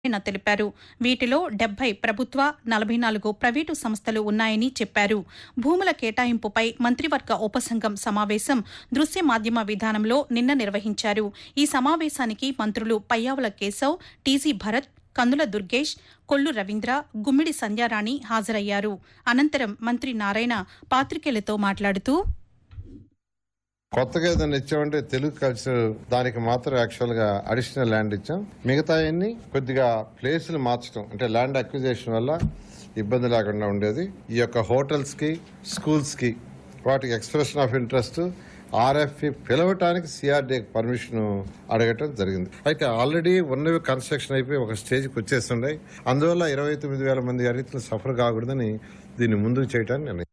ఆయన తెలిపారు. వీటిలో 70 ప్రభుత్వ, 44 ప్రైవేటు సంస్థలు ఉన్నాయని చెప్పారు. భూముల కేటాయింపుపై మంత్రివర్గ ఉపసంఘం సమావేశం దృశ్య మాధ్యమ విధానంలో నిన్న నిర్వహించారు. ఈ సమావేశానికి మంత్రులు పయ్యావుల కేశవ్, టీజీ భరత్, కందుల దుర్గేష్, కొల్లు రవీంద్ర, గుమ్మిడి సంధ్యారాణి హాజరయ్యారు. అనంతరం మంత్రి నారాయణ పాత్రికేయులతో మాట్లాడుతూ కొత్తగా ఏదైనా ఇచ్చామంటే తెలుగు కల్చర్ దానికి మాత్రం యాక్చువల్ గా అడిషనల్ ల్యాండ్ ఇచ్చాం. మిగతా కొద్దిగా ప్లేసులు మార్చడం అంటే ల్యాండ్ అక్విజిషన్ వల్ల ఇబ్బంది లేకుండా ఉండేది. ఈ యొక్క హోటల్స్ కి, స్కూల్స్ కి వాటికి expression of interest RFP పిలవటానికి CRD permission అడగటం జరిగింది. అయితే ఆల్రెడీ ఉన్నవి కన్స్ట్రక్షన్ అయిపోయి ఒక స్టేజ్కి వచ్చేస్తున్నాయి. అందువల్ల 29,000 మంది రైతులు సఫర్ కాకూడదని దీన్ని ముందుకు చేయడానికి నిర్ణయం.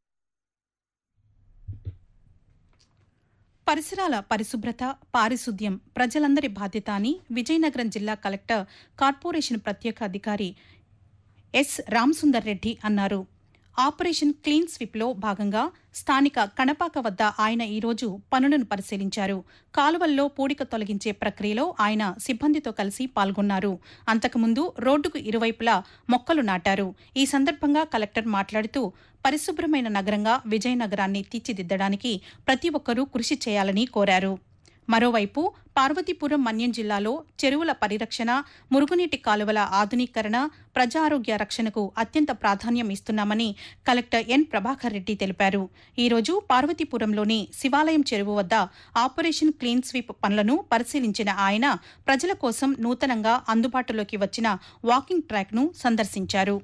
పరిసరాల పరిశుభ్రత, పారిశుద్ధ్యం ప్రజలందరి బాధ్యత అని విజయనగరం జిల్లా కలెక్టర్, కార్పొరేషన్ ప్రత్యేక అధికారి ఎస్ రామసుందర్ రెడ్డి అన్నారు. ఆపరేషన్ క్లీన్ స్వీప్లో భాగంగా స్థానిక కణపాక వద్ద ఆయన ఈరోజు పనులను పరిశీలించారు. కాలువల్లో పూడిక తొలగించే ప్రక్రియలో ఆయన సిబ్బందితో కలిసి పాల్గొన్నారు. అంతకుముందు రోడ్డుకు ఇరువైపులా మొక్కలు నాటారు. ఈ సందర్భంగా కలెక్టర్ మాట్లాడుతూ పరిశుభ్రమైన నగరంగా విజయనగరాన్ని తీర్చిదిద్దడానికి ప్రతి ఒక్కరూ కృషి చేయాలని కోరారు. మరోవైపు పార్వతీపురం మన్యం జిల్లాలో చెరువుల పరిరక్షణ, మురుగునీటి కాలువల ఆధునీకరణ, ప్రజా ఆరోగ్య రక్షణకు అత్యంత ప్రాధాన్యం ఇస్తున్నామని కలెక్టర్ ఎన్ ప్రభాకర్ రెడ్డి తెలిపారు. ఈరోజు పార్వతీపురంలోని శివాలయం చెరువు వద్ద ఆపరేషన్ క్లీన్ స్వీప్ పనులను పరిశీలించిన ఆయన ప్రజల కోసం నూతనంగా అందుబాటులోకి వచ్చిన వాకింగ్ ట్రాక్ను సందర్శించారు.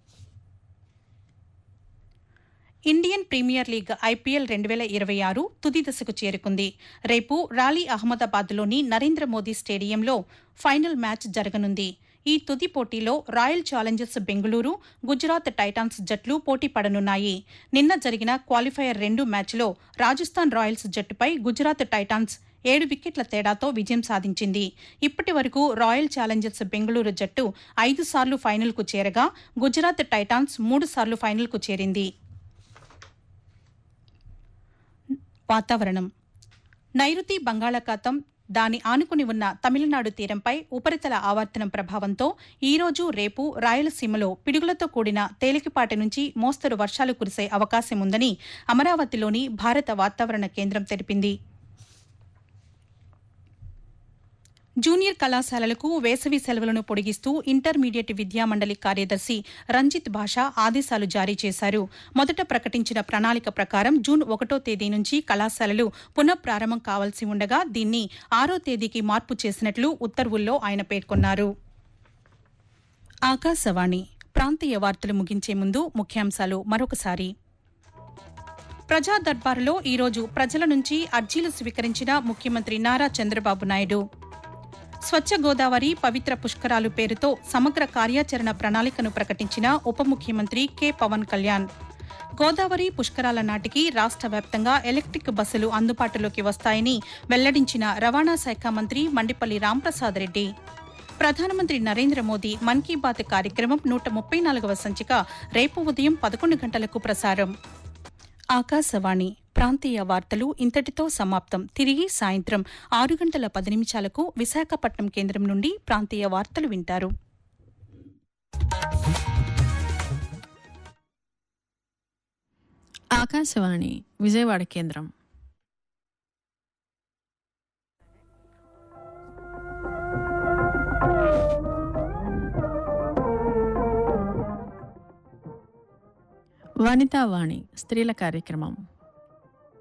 ఇండియన్ ప్రీమియర్ లీగ్ ఐపీఎల్ 2026 తుది దశకు చేరుకుంది. రేపు రాలీ అహ్మదాబాద్లోని నరేంద్ర మోదీ స్టేడియంలో ఫైనల్ మ్యాచ్ జరగనుంది. ఈ తుది పోటీలో royal Challengers Bengaluru, Gujarat Titans జట్లు పోటీ పడనున్నాయి. నిన్న జరిగిన క్వాలిఫైయర్ 2 మ్యాచ్లో రాజస్థాన్ రాయల్స్ జట్టుపై గుజరాత్ టైటాన్స్ 7 వికెట్ల తేడాతో విజయం సాధించింది. ఇప్పటి వరకు రాయల్ ఛాలెంజర్స్ బెంగళూరు జట్టు 5 సార్లు ఫైనల్కు చేరగా గుజరాత్ టైటాన్స్ 3 సార్లు ఫైనల్కు చేరింది. వాతావరణం. నైరుతి బంగాళాఖాతం, దాని ఆనుకుని ఉన్న తమిళనాడు తీరంపై ఉపరితల ఆవర్తనం ప్రభావంతో ఈరోజు, రేపు రాయలసీమలో పిడుగులతో కూడిన తేలికపాటి నుంచి మోస్తరు వర్షాలు కురిసే అవకాశం ఉందని అమరావతిలోని భారత వాతావరణ కేంద్రం తెలిపింది. జూనియర్ కళాశాలలకు వేసవి సెలవులను పొడిగిస్తూ ఇంటర్మీడియట్ విద్యామండలి కార్యదర్శి రంజిత్ భాషా ఆదేశాలు జారీ చేశారు. మొదట ప్రకటించిన ప్రణాళిక ప్రకారం జూన్ 1వ తేదీ నుంచి కళాశాలలు పునఃప్రారంభం కావాల్సి ఉండగా దీన్ని 6వ తేదీకి మార్పు చేసినట్లు ఉత్తర్వుల్లో ఆయన పేర్కొన్నారు. ఆకాశవాణి ప్రాంతీయ వార్తలు ముగించే ముందు ముఖ్యాంశాలు మరొకసారి. ప్రజా దర్బారులో ఈరోజు ప్రజల నుంచి అర్జీలు స్వీకరించిన ముఖ్యమంత్రి నారా చంద్రబాబు నాయుడు. స్వచ్ఛ గోదావరి పవిత్ర పుష్కరాలు పేరుతో సమగ్ర కార్యాచరణ ప్రణాళికను ప్రకటించిన ఉప ముఖ్యమంత్రి కె పవన్ కళ్యాణ్. గోదావరి పుష్కరాల నాటికి రాష్ట్ర వ్యాప్తంగా ఎలక్ట్రిక్ బస్సులు అందుబాటులోకి వస్తాయని వెల్లడించిన రవాణా శాఖ మంత్రి మండిపల్లి రాంప్రసాద్ రెడ్డి. ప్రధానమంత్రి నరేంద్ర మోదీ మన్ కీ బాత్ కార్యక్రమం 134వ సంచిక రేపు ఉదయం 11 గంటలకు ప్రసారం. ఆకాశవాణి ప్రాంతీయ వార్తలు ఇంతటితో సమాప్తం. తిరిగి సాయంత్రం 6:10 విశాఖపట్నం కేంద్రం నుండి ప్రాంతీయ వార్తలు వింటారు. ఆకాశవాణి విజయవాడ కేంద్రం. వనితావాణి స్త్రీల కార్యక్రమం.